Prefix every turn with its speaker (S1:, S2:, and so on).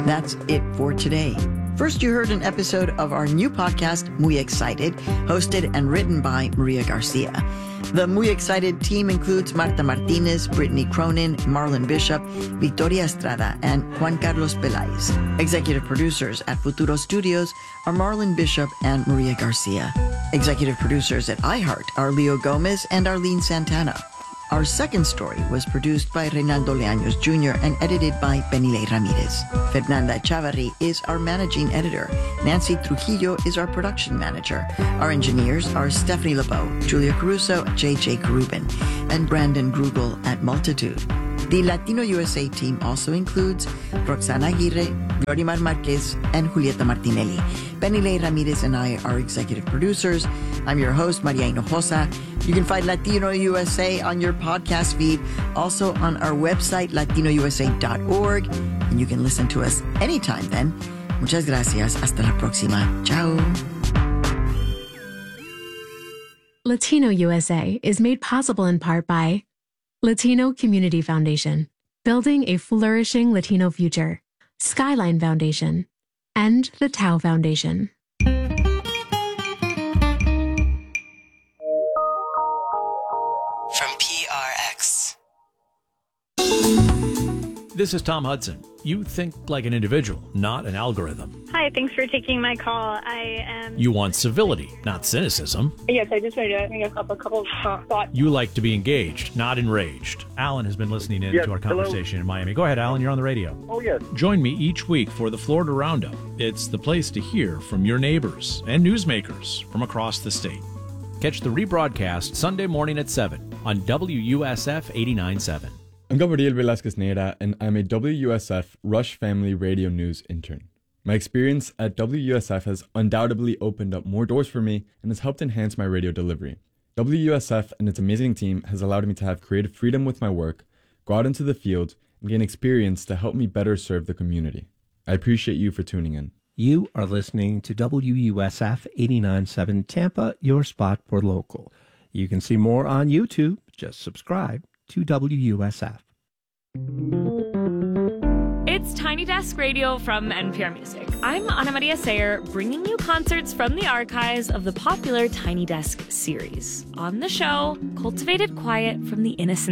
S1: That's it for today. First, you heard an episode of our new podcast, Muy Excited, hosted and written by Maria Garcia. The Muy Excited team includes Marta Martinez, Brittany Cronin, Marlon Bishop, Victoria Estrada, and Juan Carlos Peláez. Executive producers at Futuro Studios are Marlon Bishop and Maria Garcia. Executive producers at iHeart are Leo Gomez and Arlene Santana. Our second story was produced by Reynaldo Leaños Jr. and edited by Benilei Ramirez. Fernanda Chavarri is our managing editor. Nancy Trujillo is our production manager. Our engineers are Stephanie LeBeau, Julia Caruso, J.J. Carubin, and Brandon Grugel at Multitude. The Latino USA team also includes Roxana Aguirre, Glorimar Marquez, and Julieta Martinelli. Benilei Ramirez and I are executive producers. I'm your host, Maria Hinojosa. You can find Latino USA on your podcast feed, also on our website, latinousa.org, and you can listen to us anytime then. Muchas gracias. Hasta la próxima. Ciao.
S2: Latino USA is made possible in part by Latino Community Foundation, building a flourishing Latino future, Skyline Foundation, and the Tao Foundation.
S3: From PRX.
S4: This is Tom Hudson. You think like an individual, not an algorithm.
S5: Hi, thanks for taking my call.
S4: You want civility, not cynicism.
S5: Yes, I just wanted to make a couple of thoughts.
S4: You like to be engaged, not enraged. Alan has been listening in to our conversation in Miami. Go ahead, Alan, you're on the radio.
S6: Oh, yes.
S4: Join me each week for the Florida Roundup. It's the place to hear from your neighbors and newsmakers from across the state. Catch the rebroadcast Sunday morning at 7 on WUSF 89.7.
S7: I'm Gabriel Velasquez Neira, and I'm a WUSF Rush Family Radio News intern. My experience at WUSF has undoubtedly opened up more doors for me and has helped enhance my radio delivery. WUSF and its amazing team has allowed me to have creative freedom with my work, go out into the field, and gain experience to help me better serve the community. I appreciate you for tuning in.
S8: You are listening to WUSF 89.7 Tampa, your spot for local. You can see more on YouTube. Just subscribe to WUSF.
S9: It's Tiny Desk Radio from NPR Music. I'm Ana Maria Sayer, bringing you concerts from the archives of the popular Tiny Desk series. On the show, Cultivated Quiet from the Innocent